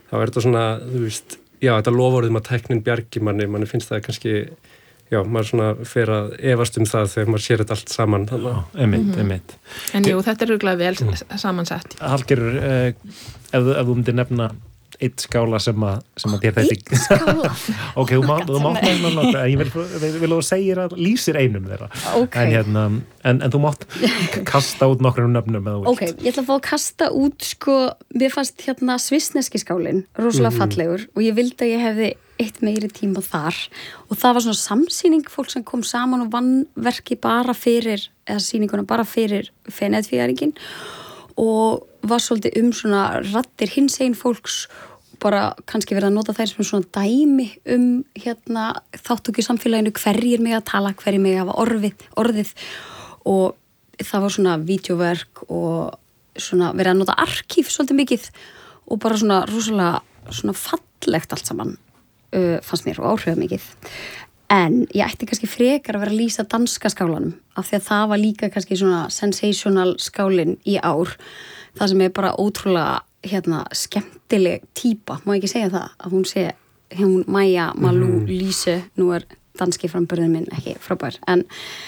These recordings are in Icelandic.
þá þetta svona, þú veist, já, þetta loforðum að tæknin bjargi manni finnst það kannski, já, maður svona fer að efast það þegar maður sér þetta allt saman. Einmitt. En jú, þetta örugglega vel samansett. Hallgerður, ef þú myndir nefna eitt skála sem að þér þetta Eitt skála? Ok, þú mátt nefna nokkuð, en ég vil þú segir að lýsir einum þeirra. Okay. En þú mátt kasta út nokkrum nöfnum. Ok, ég ætla að fá að kasta út, sko, mér fannst svissneski skálinn rosalega fallegur og ég vildi að ég hefði eitt meiri tíma þar og það var svona samsýning, fólk sem kom saman og vann verki sýninguna bara fyrir Feneyjatvíæringinn og var svolítið svona raddir hinsegin fólks, bara kannski verið að nota þær sem svona dæmi þáttöku í samfélaginu, hverjir mig að tala, hverjir mig að hafa orðið og það var svona vídeóverk og svona verið að nota arkíf svolítið mikið og bara svona rosalega svona fallegt allt saman fannst mér og áhrifað mikið. En ég ætti kannski frekar að vera að lýsa danska skálanum af því að það var líka kannski svona sensational skálinn í ár. Það sem bara ótrúlega skemmtileg típa, má ekki segja það að hún Maja Malou Lise, nú danski framburðin minn ekki frábær, en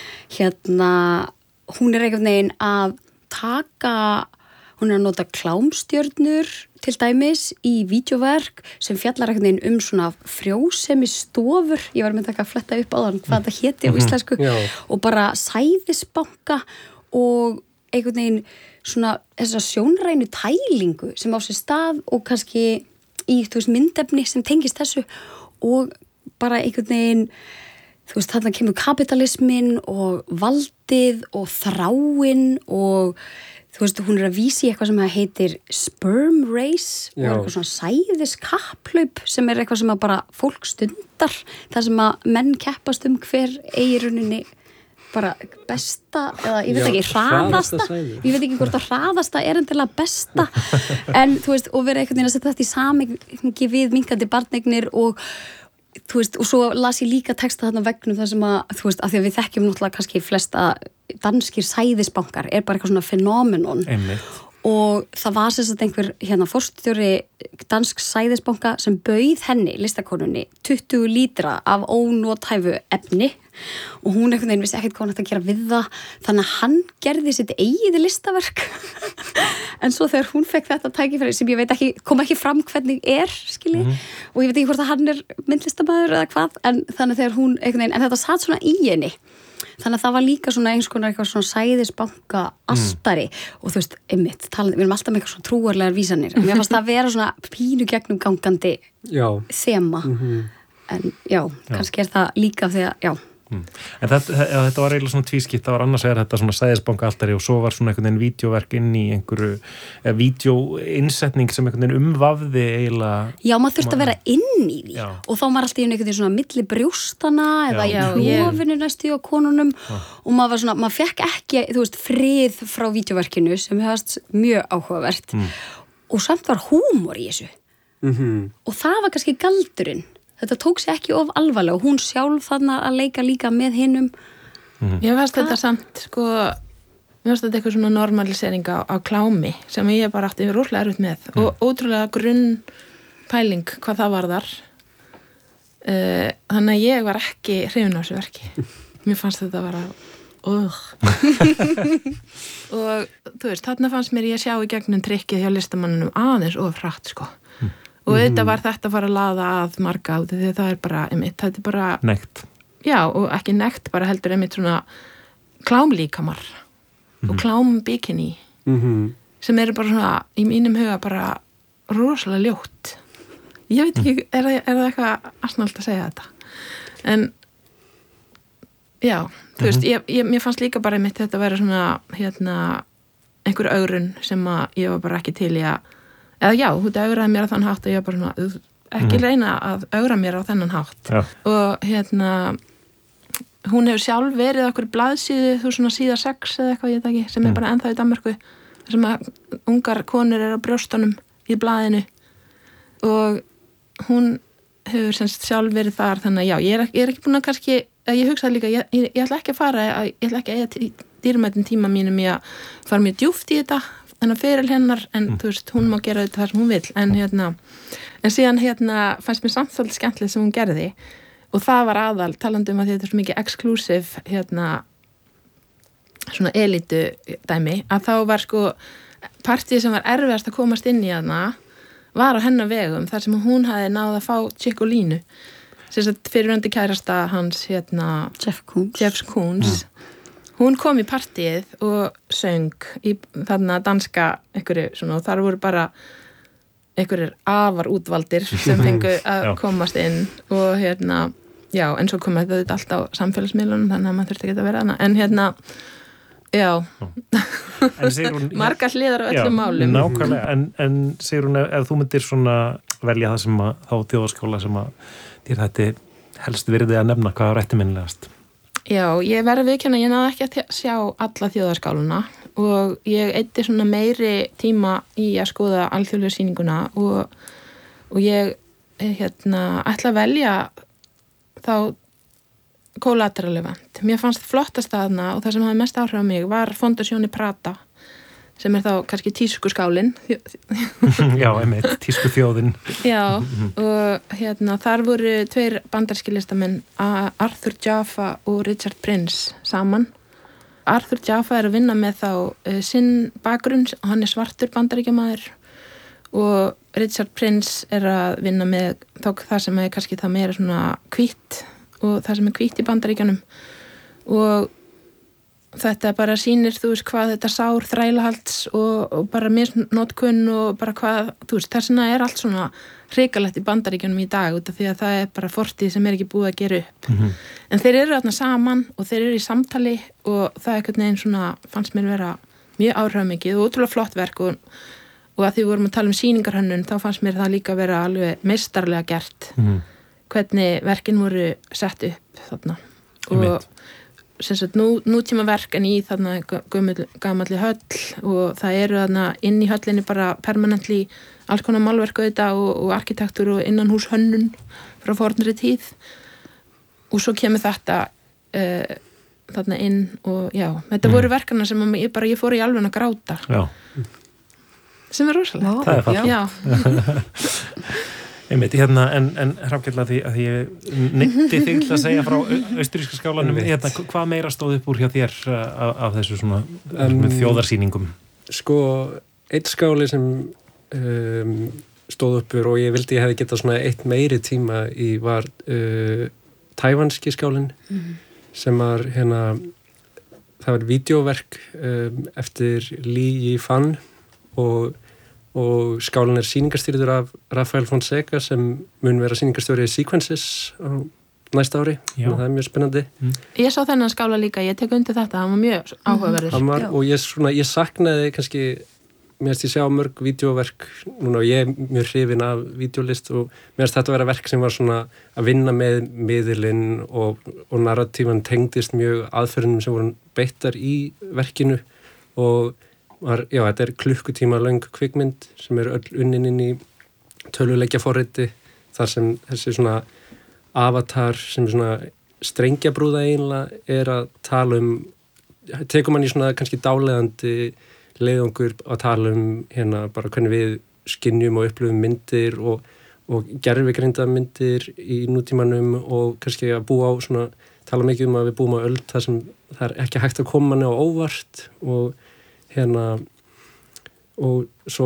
hún einhvern veginn að hún að nota klámstjörnur til dæmis í vídeóverk sem fjallar einhvern veginn svona frjósemi stofur, ég var með að fletta upp á þann hvað þetta héti á íslensku og bara sæðisbanka og einhvern veginn svona þessa sjónrænu tælingu sem á sér stað og kannski í myndefni sem tengist þessu og bara einhvern veginn þarna kemur kapitalismin og valdið og þráin og hún að vísa í eitthvað sem heitir sperm race og eitthvað svona sæðiskapplaup sem eitthvað sem bara fólk stundar, þar sem að menn keppast hver eigi rauninni bara besta, eða ég veit ekki, hraðasta ég veit ekki hvort að hraðasta endilega besta en og vera einhvern veginn að setja þetta í samhengi við minnkandi barneignir og og svo las ég líka texta þarna vegnum þar sem að af því að við þekkjum náttúrulega kannski flesta danskir sæðisbankar bara eitthvað svona fenómenon og það var sem sagt einhver forstjóri dansk sæðisbanka sem bauð henni, listakonunni 20 lítra af ónothæfu efni og hún einhvern veginn vissi ekkert hvað hann ætti að gera við það þannig að hann gerði sitt eigið listaverk en svo þegar hún fekk þetta tækifæri sem ég veit ekki, kom ekki fram hvernig skilji, og ég veit ekki hvort að hann myndlistamæður eða hvað, en þannig þegar hún einhvern veginn, en þetta satt svona í henni þannig að það var líka svona eins konar eitthvað svona sæðisbanka altari og einmitt, við erum alltaf með eitthvað svona trúarlegar vísanir, en mér fannst það að vera svona pínu gegnum gangandi þema en kannski það líka því að En þetta var eiginlega svona tvískipt, það var annars þetta svona sæðisbanka altari og svo var svona einhvern veginn vídeóverk inn í einhverju vídeóinsetning sem einhvern veginn umvafði eiginlega. Já, maður þurfti að vera inn í því og þá var alltaf einhvern veginn svona milli brjóstana eða í klofinu næstu á konunum og maður var svona, maður fekk ekki, frið frá vídeóverkinu sem hefast mjög áhugavert og samt var húmor í þessu og það var kannski galdurinn. Þetta tók sig ekki of alvarlega og hún sjálf þarna að leika líka með hinum. Ég veist þetta samt, mér veist þetta eitthvað svona normalisering á klámi sem ég bara átti rosalega erfitt með og ótrúlega grunnpæling hvað það var þar. Þannig að ég var ekki hrifin á þessu verki. Mér fannst þetta bara og þarna fannst mér ég sjá í gegnum trikkið hjá listamannunum aðeins of hratt og þetta var þetta að fara að laða að marga á því það bara, þetta bara nekt. Já, og ekki nekt, bara heldur svona klámlíkamar og klámbikini sem eru bara svona, í mínum huga bara rosalega ljótt. Ég veit ekki, er það eitthvað asnalt að segja þetta? En já, mér fannst líka bara þetta að vera svona einhver ögrun sem að ég var bara ekki til í að eða já, þú augraði mér á þann hátt og ég bara svona, ekki reyna að augra mér á þennan hátt og hún hefur sjálf verið okkur blaðsíðu, þú svona síða 6 eða eitthvað, ég veit ekki, sem bara ennþá í Danmörku sem að ungar konur á brjóstunum í blaðinu og hún hefur semst sjálf verið þar, þannig að já, ég er ekki búin að kannski, ég hugsaði líka, ég ætla ekki að fara, ég ætla ekki að eiga dýrmætin tíma mínum í að fara mjög djúpt í þetta hennar fyrir hennar en þú veist, hún má gera þetta það sem hún vill en síðan fannst mér samt svolítið skemmtilegt sem hún gerði og það var aðal, talandi að þetta er svo mikið exclusive svona elitu dæmi að þá var sko partíð sem var erfiðast að komast inn í hana var á hennar vegum þar sem hún hafði náð að fá Chicolínu sem sagt fyrirverandi kærasta hans Jeff Koons hún kom í partíið og söng í þarna danska einhverju svona og þar voru bara einhverjir afar útvaldir sem fengu að komast inn og já, en svo kom þetta allt á samfélagsmiðlunum þannig að maður þurfti ekki að vera hana en já margar hliðar á öllum málum nákvæmlega, en Sigrún ef þú myndir svona velja það sem þá þjóðarskála sem að þér þetta helst virði að nefna hvað er eftirminnilegast já, ég verði að viðurkenna ég náði ekki að sjá alla þjóðarskáluna og ég eyddi svona meiri tíma í að skoða alþjóðlegu sýninguna og ég ætla að velja þá collateral event. Mér fannst flottast þarna og það sem hafði mest áhrif á mig var Fondazione Prada sem þá kannski tískuskálin Já, einmitt, tískuþjóðin Já, og þar voru tveir bandarískir listamenn Arthur Jaffa og Richard Prince saman. Arthur Jaffa er að vinna með þá sinn bakgrunn, hann er svartur bandaríkjamaður og Richard Prince er að vinna með það sem er kannski það meira svona hvítt og það sem er hvítt í Bandaríkjunum og þetta bara sýnir, þú veist, hvað þetta sár þrælahalds og bara misnotkun og bara hvað, þú veist, þessina er allt svona hrikalegt í Bandaríkjunum í dag út af því að það er bara fortíð sem er ekki búið að gera upp en þeir eru þarna saman og þeir eru í samtali og það er einhvern veginn svona, fannst mér vera mjög áhrifamikið og ótrúlega flott verk og að því við vorum að tala um sýningarhönnun þá fannst mér það líka vera alveg meistarlega gert hvernig verkin voru sett upp þarna og sem sagt nútíma verk en í þarna gamalli höll og það eru þarna inn í höllinni bara permanently alls konar málverk auðvitað og arkitektur og innanhús hönnun frá fornri tíð og svo kemur þetta þarna inn og já, þetta voru verkana sem ég fór í alveg að gráta já. Sem er rosalega það er fallegt Einmitt, en Hrafnkell að því ég neytti þig til að segja frá austuríska skálanum, hvað meira stóð upp úr hjá þér af þessu svona þjóðarsýningum? Sko, eitt skáli sem stóð upp úr og ég vildi ég hefði getað svona eitt meiri tíma í var tævanski skálinn sem var það var vídeóverk eftir Li Yifan og skálinn er sýningarstýrður af Rafael Fonseca sem mun vera sýningarstjóri í Sequences á næsta ári, það er mjög spennandi. Ég sá þennan skála líka, ég tek undir þetta, hann var mjög áhugaverður. Og ég saknaði kannski, mér finnst ég sjá mörg vídeóverk núna og ég er mjög hrifin af vídeólist og mér finnst þetta að vera verk sem var svona að vinna með miðilinn og narratífan tengdist mjög aðferðinum sem voru beittar í verkinu og þetta er klukkutíma löng kvikmynd sem er öll unnin inn í tölvuleikjaforriti þar sem þessi svona avatar sem er svona strengjabrúða eiginlega er að tala tekur mann í svona kannski dáleiðandi leiðangur að tala bara hvernig við skynjum og upplifum myndir og gervigreinda myndir í nútímanum og kannski að búa á svona, tala mikið að við búum á öld þar sem það er ekki hægt að koma manni á óvart og og svo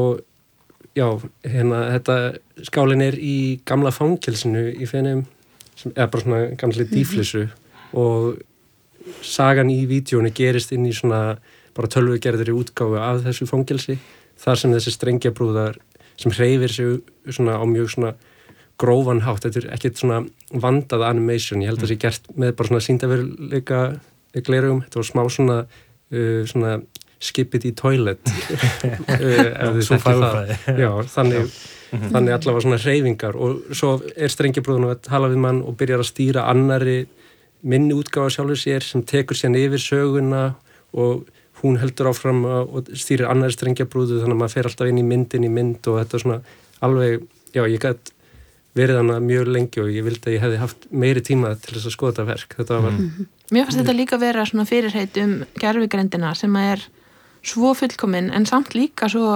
þetta skálinn er í gamla fangelsinu í Feneyjum sem er bara svona gamli dýflissu og sagan í vídeónu gerist inn í svona bara tölvugerðri útgáfu af þessu fangelsi þar sem þessi strengjabrúðar sem hreyfir sig svona á mjög svona grófan hátt, þetta er ekkert svona vandað animation, ég held að það sé gert með bara svona sýndaveruleika glerugum, þetta var smá svona skip it í toilet svo fagurfræði þannig allavega svona hreyfingar og svo er strengjabrúðan að tala við mann og byrjar að stýra annarri minni útgáfa sjálfur sér sem tekur sér yfir söguna og hún heldur áfram og stýrir annarri strengjabrúðu þannig að maður fer alltaf inn í mynd og þetta er svona alveg, ég gætt verið hana mjög lengi og ég vildi að ég hefði haft meiri tíma til þess að skoða þetta verk þetta var Mér fannst þetta líka vera svona fyrirheit gervigreindina sem er svo fullkomin en samt líka svo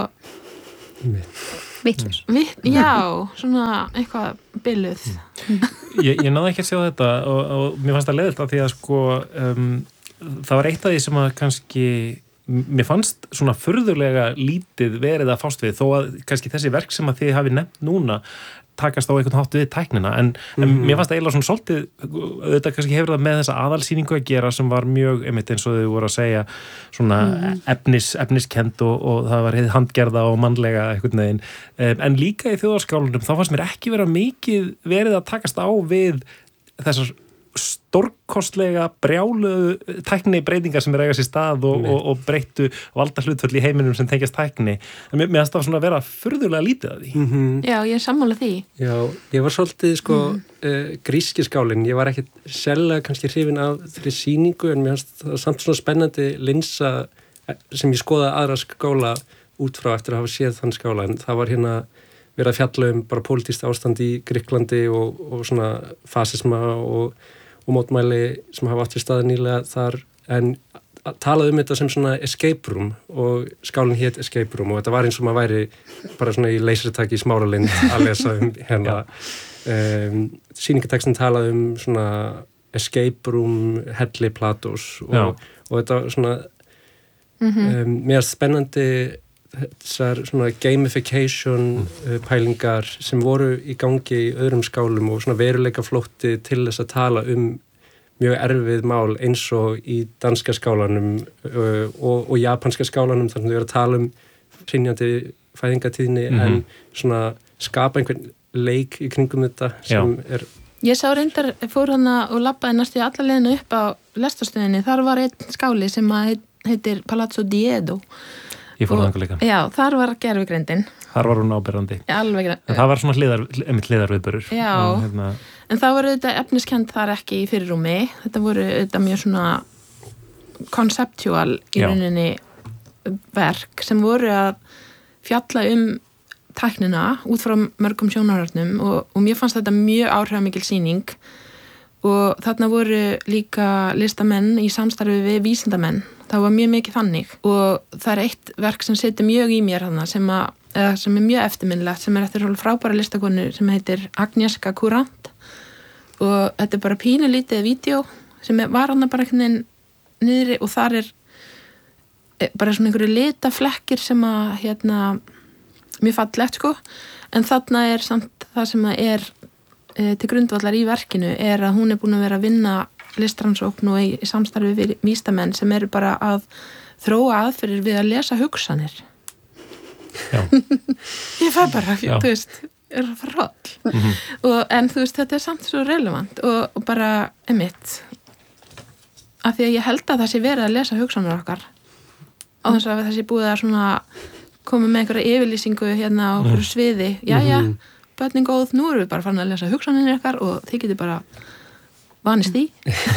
vitlaus. Já, svona eitthvað biluð. Ég náði ekki að sjá þetta og mér fannst það leiðilt af því að sko það var eitt af því sem að kannski mér fannst svona furðulega lítið verið að fást við þó að kannski þessi verk sem að þið hafi nefnt núna takast á einhvern hátt við tæknina en mér fannst það eiginlega svona svolítið þetta kannski hefur það með þessa aðalsýningu að gera sem var mjög, einmitt eins og þau voru að segja svona efniskend og það var handgerða og mannlega einhvern veginn, en líka í þjóðarskálunum þá fannst mér ekki vera mikið verið að takast á við þessar stórkostlega brjálu tækni breytingar sem eiga sér stað og breyttu valda hlutföll í heiminum sem tengjast tækni. En mér finnst það svona að vera furðulega lítið af því. Já, ég er sammála því. Já, ég var svolítið gríski skálinn. Ég var ekkit sérlega kannski hrifin af þeirri sýningu en mér finnst það samt svona spennandi linsa sem ég skoða aðra skála út frá eftir að hafa séð þann skála en það var verið að fjalla bara pólitískt ástand í Grikklandi og svona fasisma og mótmæli sem hafa átt við staði nýlega þar en talaði þetta sem svona escape room og skálinn hét escape room og þetta var eins og maður væri bara svona í leysertaki í Smáralind að lesa sýningartextin talaði svona escape room helli Platós og þetta svona mér spennandi þessar svona gamification pælingar sem voru í gangi í öðrum skálum og svona veruleika flótti til þess að tala mjög erfið mál eins og í danska skálanum og japanska skálanum þannig að við erum að tala hrynjandi fæðingatíðni en svona skapa einhvern leik í kringum þetta sem Ég sá reyndar, fór hana og labbaði næstu alla leiðina upp á lestarstöðinni, þar var einn skáli sem heitir Palazzo Diedo Ég fór það líka. Já, þar var gervigreindin. Þar var hún áberandi. Alveg. En það var svona hliðarviðburður. Já, en það voru þetta efniskend þar ekki í fyrirrúmi. Þetta voru þetta mjög svona conceptual í rauninni verk sem voru að fjalla tæknina út frá mörgum sjónarhornum og mér fannst þetta mjög áhrifamikil sýning og þarna voru líka listamenn í samstarfi við vísindamenn. Það var mjög mikið þannig og það eitt verk sem setur mjög í mér hana sem er mjög eftirminnilegt sem eftir frábæra listakonu sem heitir Agnieszka Kurant og þetta bara pínulítið vídeo sem var hana bara einhvern veginn niðri og þar bara svona einhverju litaflekkir sem mjög fallegt sko en þarna samt það sem til grundvallar í verkinu að hún búin að vera að vinna listrannsókn og í samstarfi við vísindamenn sem eru bara að þróa aðferðir við að lesa hugsanir. Já. Ég fæ bara, þú veist, er að fara hróll. En þú veist, þetta samt svo relevant og bara einmitt af því að ég held að það sé verið að lesa hugsanir okkar á þess að það sé búið að svona koma með einhverja yfirlýsingu á einhverju sviði. Jæja, börnin góð, nú erum við bara farin að lesa hugsanir okkar og þið getur bara vanist því.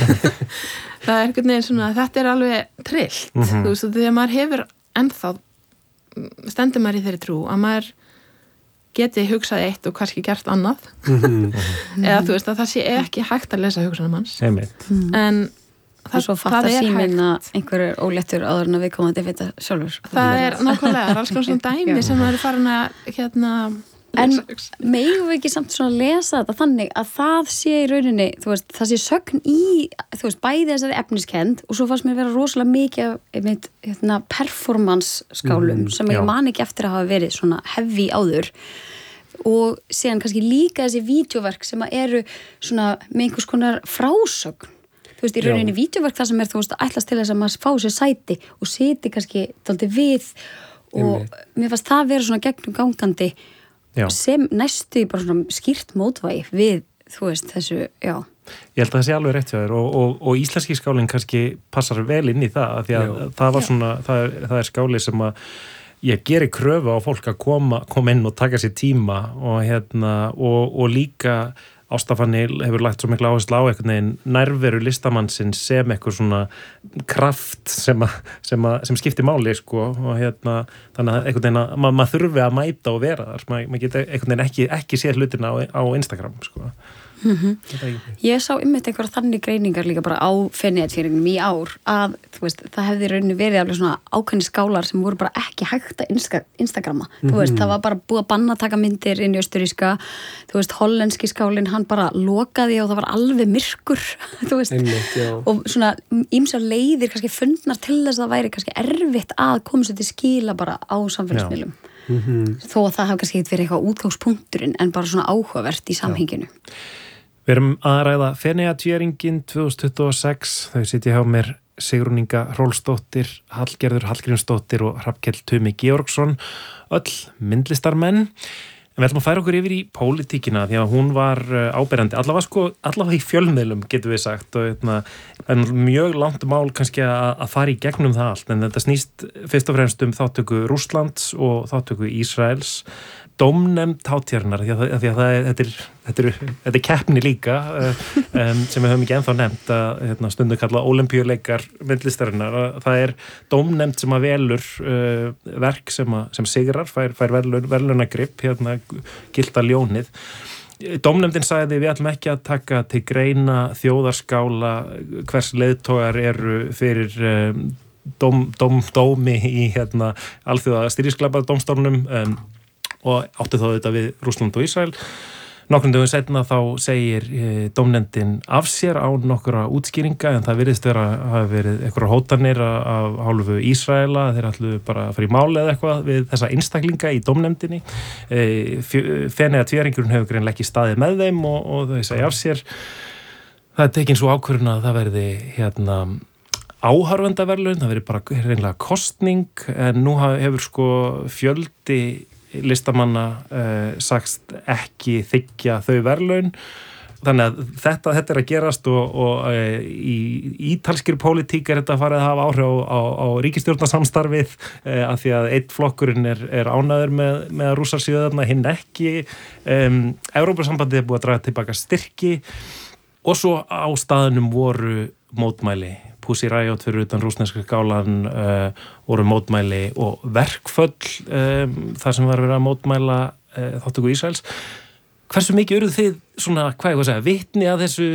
Það einhvern veginn svona, þetta alveg trillt, þú veist, þegar maður hefur ennþá, stendur maður í þeirri trú að maður geti hugsað eitt og kannski gert annað eða þú veist að það sé ekki hægt að lesa hugsanum hans en svo fattar síminn að einhver óléttur áður en að við komum að vita sjálfur það nákvæmlega, alls konar svona dæmi sem maður farin að En megum við ekki samt svona lesa þetta þannig að það sé í rauninni, þú veist, það sé sögn í, þú veist, bæði þessari efniskend og svo fannst mér vera rosalega mikið performance skálum sem ég man ekki eftir að hafa verið svona heavy áður og síðan kannski líka þessi vídeóverk sem eru svona með einhvers konar frásögn. Þú veist, í rauninni vídeóverk það sem þú veist, ætlast til þess að maður fá sér sæti og siti kannski dálítið við og mér fannst það vera svona gegnum gangandi sem næstu bara svona skýrt mótvægi við, þú veist, þessu, Ég held að það sé alveg rétt hjá þér og íslenski skálinn kannski passar vel inn í það því að það var svona, það skáli sem að ég geri kröfu á fólk að koma inn og taka sér tíma og líka Ástafanni hefur lagt svo miklu áherslu á einhvern veginn nærveru listamannsins sem eitthvað svona kraft sem skiptir máli sko og þannig að einhvern veginn að maður þurfi að mæta og vera þar, maður geti einhvern veginn ekki séð hlutina á Instagram sko. Ég sá einhverja þannig greiningar líka bara á Feneyjatvíæringnum í ár að þú veist, það hefði rauninni verið alveg svona ákveðni skálar sem voru bara ekki hægt að Instagramma, þú veist, það var bara búið að banna að taka myndir inn í austuríska, þú veist, hollenski skálinn, hann bara lokaði og það var alveg myrkur, þú veist, og svona ýmsar leiðir kannski fundnar til þess að það væri kannski erfitt að koma sér til skila bara á samfélagsmiðlum. Þó að það hafi kannski ekki verið eitthvað útgangspunkturinn en bara svona áhugavert í samhenginu. Við erum að ræða Feneyjatvíæringinn 2026, þau sitja hjá mér Sigrún Inga Hrólfsdóttir, Hallgerður Hallgrímsdóttir og Hrafnkell Tumi Georgsson, öll myndlistarmenn. En við ætlum að færa okkur yfir í pólitíkina því að hún var áberandi, allavega í fjölmiðlum getum við sagt og það er mjög langt mál kannski að fara í gegnum það allt en þetta snýst fyrst og fremst þáttöku Rússlands og þáttöku Ísraels, dómnefnd hátíðarinnar því að þetta er keppni líka sem við höfum ekki ennþá nefnt að stundu kalla ólympíuleikar myndlistarinnar, það er dómnefnd sem að velur verk sem sigrar, fær verðlaunagripp, gilda ljónið. Dómnefndin sagði við ætlum ekki að taka til greina þjóðarskála hvers leiðtogar eru fyrir dómi í alþjóða stríðsglæpadómstólnum og áttu þá þetta við Rússland og Ísrael. Nokkrum dögum seinna þá segir dómnefndin af sér á nokkura útskýringa en það virðist hafa verið einhverjar hótanir af hálfu Ísraela, þeir ætlu bara að fara í máli eða eitthvað við þessa einstaklinga í dómnefndinni. Feneyjatvíæringurinn hefur greinilega ekki staðið með þeim og þau segja af sér. Það er tekin svo ákvörðun að það verði áhorfendaverðlaun, það verði bara hreinlega kosning en nú hefur fjöldi listamanna sagst ekki þiggja þau verðlaun þannig að þetta er að gerast og í ítalskri pólitík er þetta farið að hafa áhrif á ríkisstjórnarsamstarfið af því að einn flokkurinn er ánæður með að Rússar séu þarna, hinn ekki Evrópusambandið er búið að draga tilbaka styrki og svo á staðnum voru mótmæli Pussy Riot fyrir utan rússneska skálan voru mótmæli og verkföll þar sem var verið að mótmæla þáttöku Ísraels. Hversu mikið eruð þið svona, vitni að þessu,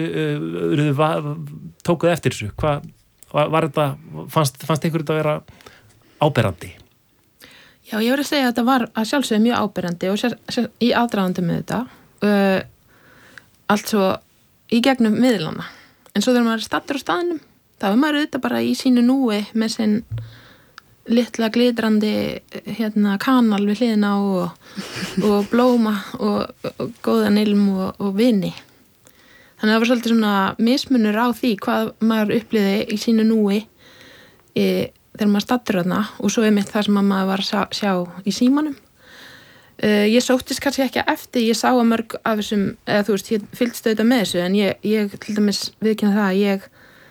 tókuð eftir þessu? Hvað var þetta, fannst ykkur þetta að vera áberandi? Já, ég verið að segja að þetta var að sjálfsögðu mjög áberandi og í aðdragandi með þetta altså í gegnum miðlana. En svo þegar maður er stattur á staðnum þá er maður auðvitað bara í sínu núi með sinn litla glitrandi kanal við hliðina og blóma og góðan ilm og vini. Þannig að það var svolítið svona mismunur á því hvað maður upplýði í sínu núi þegar maður stattur þarna og svo einmitt það sem maður var að sjá í símanum. Ég sóttist kannski ekki eftir, ég sá að mörg af þessum, eða þú veist, ég fylgst auðvitað með þessu en ég til dæmis viðurkenna það að ég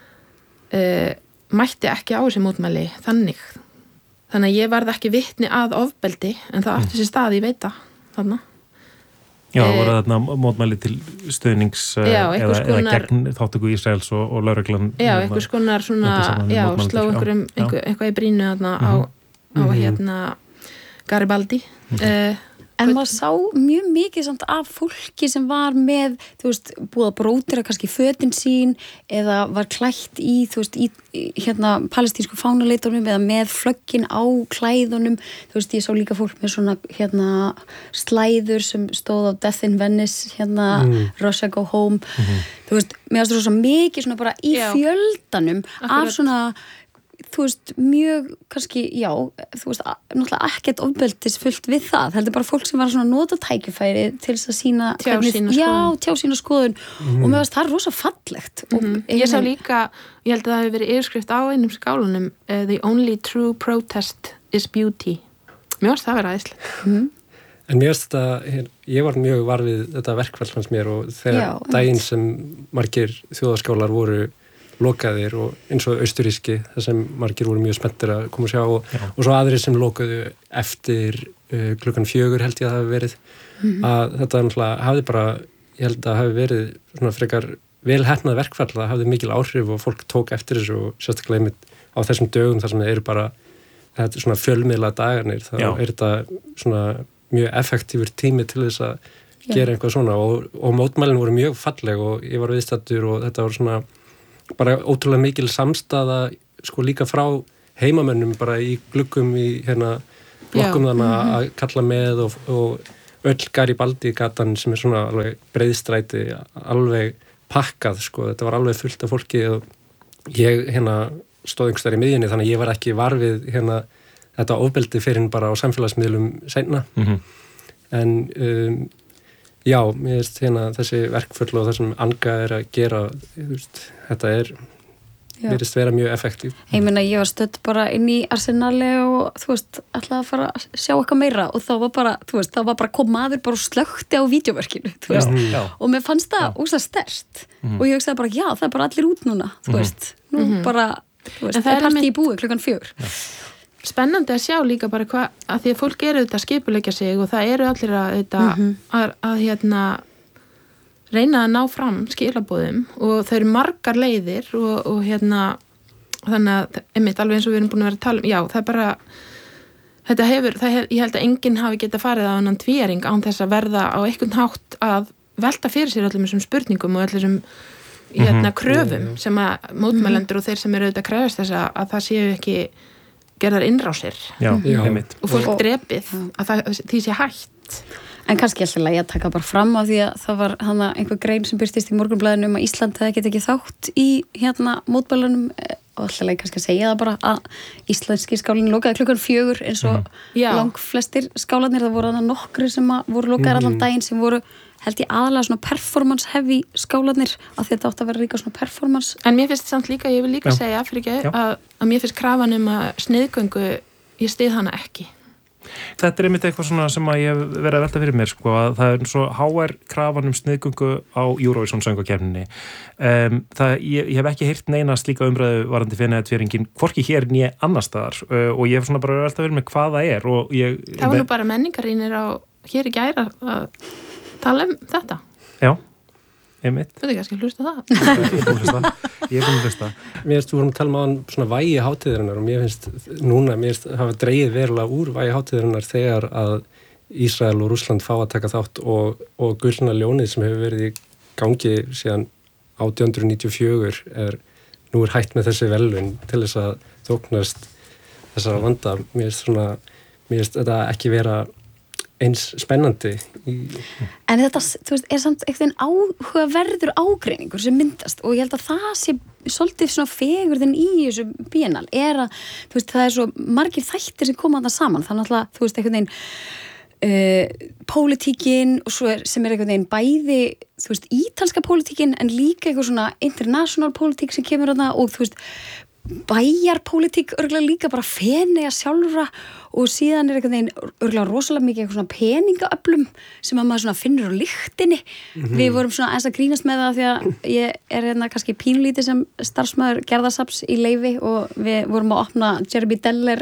mætti ekki á þessi mótmæli þannig að ég varð ekki vitni að ofbeldi en það átti sér stað, ég veit það þarna. Já, voru þarna mótmæli til stuðnings eða gegn þáttöku Ísraels og lögreglan. Já, einhvers konar svona, sló eitthvað í brínu þarna á Garibaldi. En maður sá mjög mikið samt af fólki sem var með, þú veist, búið að brótira kannski fötin sín eða var klætt í, þú veist, í palestínsku fánaleitunum eða með flöggin á klæðunum. Þú veist, ég sá líka fólk með svona slæður sem stóð á Death in Venice, Russia Go Home. Þú veist, mér finnst það svo mikið svona bara í fjöldanum af svona þú veist, mjög kannski, þú veist, náttúrulega ekkert ofbeldisfullt við það. Þetta er bara fólk sem var svona nota tækifæri til þess að sína tjá sína skoðun og mér finnst það rosa fallegt. Ég sá líka, ég held að það hefur verið yfirskrift á einum skálunum The only true protest is beauty. Mér finnst það vera æðislegt. En mér finnst þetta, ég var mjög var við þetta verkfall fannst mér og þegar daginn sem margir þjóðarskálar voru lokaðir og eins og austuríski þar sem margir voru mjög spenntir að koma og sjá og svo aðrir sem lokuðu eftir klukkan 4 held ég að það hafi verið að þetta náttúrulega hafði bara, ég held að hafi verið svona frekar vel heppnað verkfall, það hafði mikil áhrif og fólk tók eftir þessu og sérstaklega einmitt á þessum dögum þar sem það eru bara þetta er svona fjölmiðla dagarnir, þá er þetta svona mjög effektífur tími til þess að gera eitthvað svona og mótmælin voru mjög falleg og ég var viðstaddur og þetta var svona bara ótrúlega mikil samstaða sko líka frá heimamönnum bara í gluggum í blokkum þannig að kalla með og öll Garibaldi gatan sem svona alveg breiðstræti alveg pakkað sko, þetta var alveg fullt af fólki og ég stóð einhvers þar í miðjunni þannig að ég var ekki var við þetta ofbeldi fyrir bara á samfélagsmiðlum seinna en já, mér veist þessi verkföll og það sem Anga að gera þetta mér veist vera mjög effektív. Ég meina, ég var stödd bara inn í Arsenali og þú veist, ætlaði að fara að sjá eitthvað meira og þá var bara, þú veist, þá var bara kom maður bara og slökkti á vídeóverkinu, þú veist, og mér fannst það óslega sterkt og ég hugsaði bara, já, það er bara allir út núna, þú veist, nú bara, þú veist, það er partí í búi 4:00. Spennandi að sjá líka bara hvað, að því að fólk eru þetta skipuleggja sig og það eru allir að reyna að ná fram skilaboðum og þau eru margar leiðir og þannig að einmitt alveg eins og við erum búin að vera að tala já, það er bara ég held að enginn hafi getað farið á annan tvíæring án þess að verða á einhvern hátt að velta fyrir sér öllum þessum spurningum og öllum þessum kröfum sem að mótmælendur og þeir sem eru auðvitað krefast þess að það séu ekki gerðar innrásir og fólk drepið að því sé hætt. En kannski alltaf að ég taka bara fram af því að það var einhver grein sem byrstist í Morgunblaðinu að Ísland hefði getið ekki þátt í mótmælunum og alltaf kannski að segja það bara að íslenski skálinn lokaði 4:00 eins og langflestir skálanir, það voru nokkri sem voru lokaðir allan daginn sem voru held ég aðalega svona performance heavy skálanir af því að þetta átti að vera líka svona performance. En mér finnst samt líka, ég vil líka segja að mér finnst krafan að sniðgöngu, ég styð hana ekki. Þetta er einmitt eitthvað svona sem að ég hef verið að velta fyrir mér sko, að það er svo HR krafan sniðgöngu á Eurovision söngvakeppninni. Ég hef ekki heyrt neina slíka umræðu varandi Feneyjatvíæringinn, hvorki hér né annars staðar og ég hef svona bara velta fyrir mér hvað það er. Það var nú bara menningarýnir hér í gær að tala þetta. Já. Einmitt. Þú veit ekki að hlusta það. Ég er búin að hlusta. Mér finnst, við vorum að tala um svona vægi hátíðarinnar og mér finnst hafa dregið verulega úr vægi hátíðarinnar þegar að Ísrael og Rússland fá að taka þátt og Gullna ljónið sem hefur verið í gangi síðan 1894 nú er hætt með þessi velun til þess að þóknast þessara vanda. Mér finnst þetta ekki vera eins spennandi En þetta, þú veist, samt eitthvað áhugaverður ágreiningur sem myndast og ég held að það sé svolítið svona fegurðin í þessu bíenal að, þú veist, það svo margir þættir sem koma þarna saman, þannig að, þú veist, einhvern veginn pólitíkin og svo sem einhvern veginn bæði, þú veist, ítalska pólitíkin en líka eitthvað svona international pólitík sem kemur þarna og, þú veist, bæjarpólitík örgulega líka bara Feneyja sjálfra og síðan einhvern veginn örgulega rosalega mikið eitthvað svona peningaöflum sem að maður svona finnur á lyktinni. Við vorum svona eins að grínast með það því að ég er kannski pínlítið sem starfsmaður Gerðarsafns í Leifi og við vorum að opna Jeremy Deller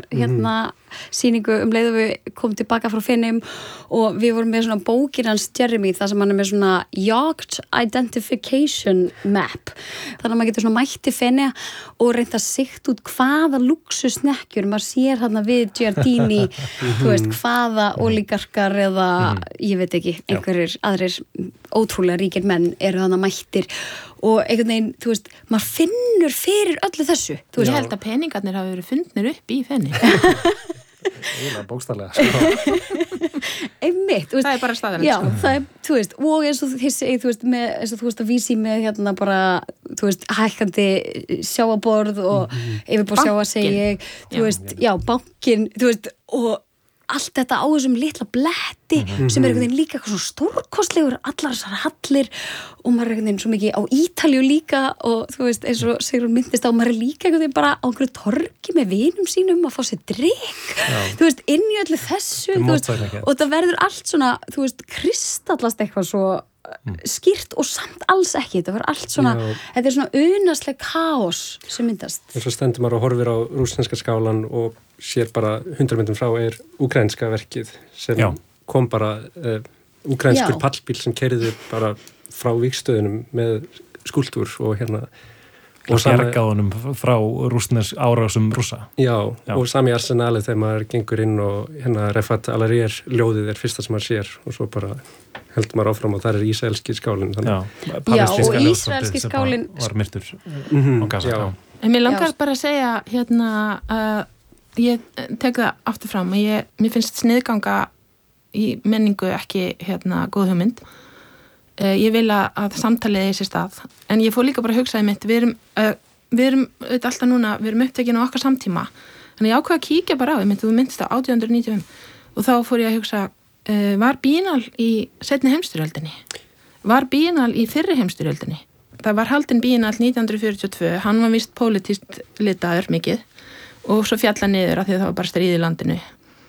sýningu leið og við komum tilbaka frá Feneyjum og við vorum með svona bókin hans Jeremy þar sem hann með svona yacht identification map þannig að maður getur svona mætti Feneyja og reynda að sigta út hvaða luxusnekkjur maður sér hérna við Giardini þú veist, hvaða oligarkar eða ég veit ekki, einhverjir aðrir ótrúlega ríkir menn eru þannig mættir og einhvern veginn, þú veist, maður finnur fyrir öllu þessu. Ég held að peningarnir hafi verið fundnir upp í Feneyja. Eiginlega bókstaflega sko. Einmitt, það er bara staðan já, það er, þú veist, og eins og þú veist, með, eins og þú veist að vísi með hérna bara, þú veist, hækkandi sjáaborð og yfirbúr sjáa segi, þú veist, já, bankinn, þú veist, og allt þetta á þessum litla bletti sem er einhvern veginn líka eitthvað svona stórkostlegur allar þessar hallir og maður er einhvern veginn svo mikið á Ítalíu líka og þú veist, eins og Sigrún myndist á maður er líka einhvern veginn bara á einhverju torgi með vinum sínum að fá sér drikk þú veist, inn í öllu þessu veist, og það verður allt svona, þú veist, kristallast eitthvað svo skýrt og samt alls ekki þetta verður allt svona, þetta er svona unasleg kaos sem myndast. Og svo stendur maður og horfir á rússneska skálan og sér bara 100 myndum frá úkrainska verkið sem kom bara úkrainskur pallbíl sem keyrði bara frá vígstöðunum með skúltúr og hérna og bjargaðunum frá árásum rússa. Já, og sami Arsenali þegar maður gengur inn og Refat Al-Hariri ljóðið fyrsta sem maður sér og svo bara heldur maður áfram og það ísraelski skálinn. Já, og ísraelski skálinn var myrtur á Gaza. En mér langar bara að segja að ég tek það aftur fram og mér finnst sniðganga í menningu ekki góð hugmynd. Ég vil að samtalið í sér stað en ég fór líka bara að hugsa mitt við erum alltaf núna við erum upptekin á okkar samtíma þannig ég ákvað að kíkja bara á þú myndist á 1895 og þá fór ég að hugsa var Biennal í seinni heimsstyrjöldinni var Biennal í fyrri heimsstyrjöldinni það var haldinn Biennal 1942 hann var víst pólitískt litaður mikið og svo fjalla niður af því að það var bara stríð í landinu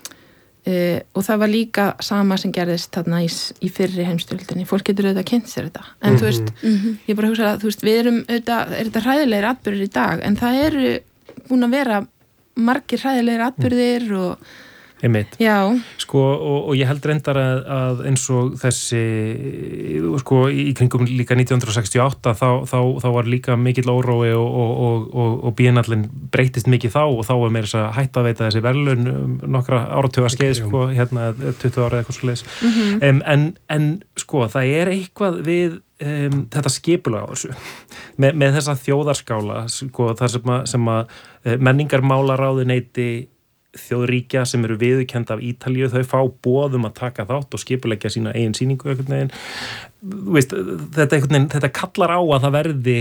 og það var líka sama sem gerðist þarna í fyrri heimsstyrjöldinni fólk getur auðvitað kynnt sér þetta en þú veist, ég bara hugsa að við erum auðvitað, þetta hræðilegir atburðir í dag en það eru búin að vera margir hræðilegir atburðir og einmitt. Já. Sko, og ég held reyndar að eins og þessi, sko, í kringum líka 1968 þá var líka mikill órói og Biennallinn breytist mikið þá og þá var meira þess að hætta að veita þessi verðlaun nokkra áratuga skeið, sko, 20 ára eða eitthvað svoleiðis. En sko, það eitthvað við þetta skipulag á þessu með þessa þjóðarskála, sko, það sem að menningarmálaráðuneyti þjóðríkja sem eru viðurkennd af Ítalíu, þau fá boðum að taka þátt og skipuleggja sína eigin sýningu einhvern veginn. Veist, þetta kallar á að það verði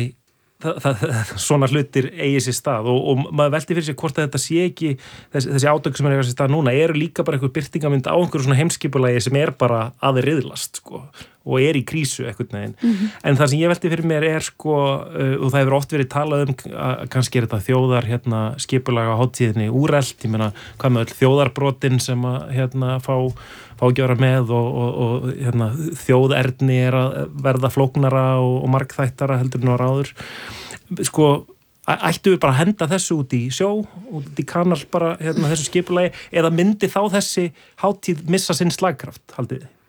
svona hlutir eigi sér stað og maður velti fyrir sig hvort að þetta sé ekki þessi átök sem eiga sér stað núna eru líka bara einhver birtingamynd á einhverju svona heimskipulagi sem bara að riðlast, sko, og í krísu einhvern veginn. En það sem ég velti fyrir mér sko, og það hefur oft verið talað að kannski þetta þjóðar skipulaga hátíðinni úrelt, ég meina hvað með öll þjóðarbrotin sem að fá gjöra með og þjóðerni að verða flóknara og margþættara heldur nú áður. Sko, ættu við bara að henda þessu út í sjó, út í kanal bara þessu skipulagi, eða myndi þá þessi hátíð missa sinn slagkraft, haldið þið?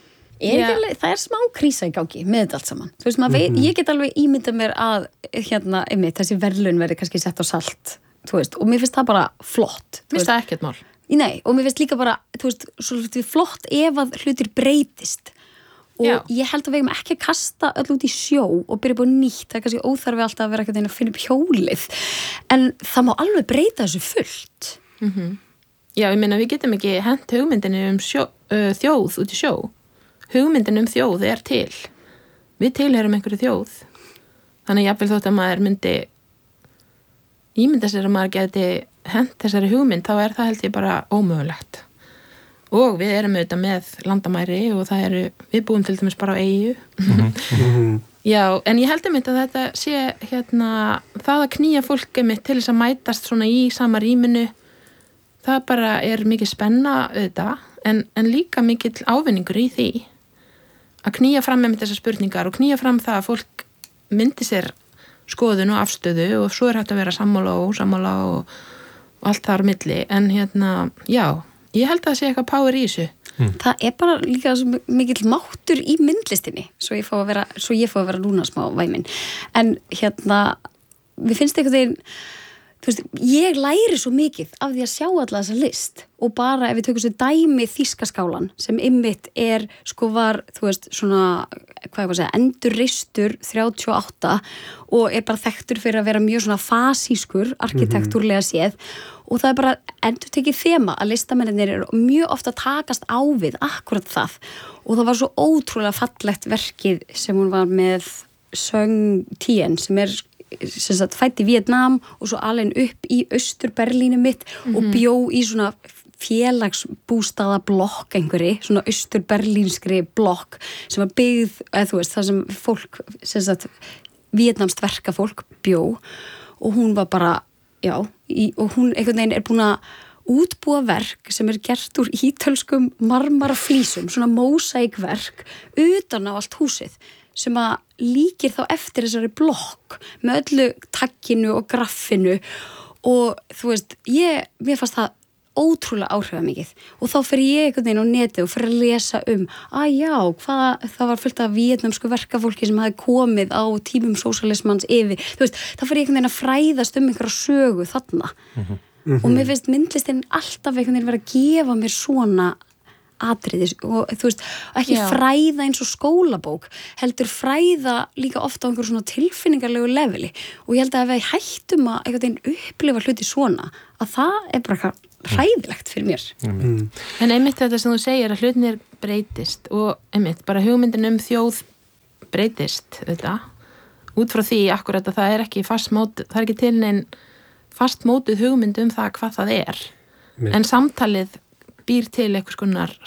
Það smá krísa í gangi með þetta allt saman. Þú veist, ég get alveg ímyndað mér að þessi verðlaun verði kannski sett á salt, þú veist, og mér finnst það bara flott. Mér finnst það ekkert mál. Nei, og mér finnst líka bara, þú veist, svo flott ef að hlutir breytist og ég held að við eigum ekki að kasta öll út í sjó og byrja búið nýtt, það kannski óþarfi alltaf að vera eitthvað að finna upp hjólið en það má alveg breyta þessu fullt. Já, ég meina við getum ekki hent hugmyndinu þjóð út í sjó. Hugmyndinu þjóð til. Við tilheyrum einhverju þjóð. Þannig jafnvel þótt að maður myndi ímynda sér að maður geti hent þessari hugmynd, þá það held ég bara ómögulegt. Og við erum auðvitað með landamæri og við búum til dæmis bara á eyju. Já, en ég held að þetta sé það að knýja fólk til þess að mætast svona í sama rýminu, það bara mikið spenna auðvitað, en líka mikill ávinningur í því að knýja fram með þessar spurningar og knýja fram það að fólk myndi sér skoðun og afstöðu og svo hægt að vera sammála og ósammála og allt þar á milli, en já, ég held að það sé eitthvað power í þessu. Það bara líka mikill máttur í myndlistinni, svo ég fá að vera núna smá væmin, en við finnst eitthvað þegar, þú veist, ég læri svo mikið af því að sjá alla þessa list og bara ef við tökum sér dæmi Þýskaskálan sem einmitt sko var, þú veist, svona, hvað ég var að segja, endurreistur 38 og bara þekktur fyrir að vera mjög svona fasískur, arkitektúrlega séð og það bara endurtekið þema að listamennir eru mjög ofta að takast á við akkurat það og það var svo ótrúlega fallegt verkið sem hún var með Sung Tien sem fædd í Vietnam og svo alveg upp í Austur-Berlínu mitt og bjó í svona félagsbústaða blokk einhverri, svona Austur-Berlínskri blokk sem var byggð, þú veist, það sem fólk, vietnamskt verkafólk bjó og hún var bara, og hún einhvern veginn búin að útbúa verk sem gert úr ítölskum marmaraflísum, svona mósaíkverk utan á allt húsið sem að líkir þá eftir þessari blokk með öllu tagginu og graffinu og þú veist, mér fannst það ótrúlega áhrifamikið og þá fer ég einhvern veginn á netið og fer að lesa það var fullt af víetnamsku verkafólki sem hafi komið á tímum sósíalismans yfir, þú veist, þá fer ég einhvern veginn að fræðast einhverja sögu þarna og mér finnst myndlistin alltaf einhvern veginn vera að gefa mér svona atriðis og þú veist, ekki fræða eins og skólabók, heldur fræða líka ofta á einhverjum svona tilfinningarlegu leveli og ég held að ef við hættum að einhvern veginn upplifa hluti svona að það bara eitthvað hræðilegt fyrir mér. En einmitt þetta sem þú segir að hlutinir breytist og einmitt bara hugmyndin þjóð breytist þetta, út frá því akkurat að það er ekki það er ekki til neinn fastmótuð hugmynd það hvað það er en samtalið býr til einhvers konar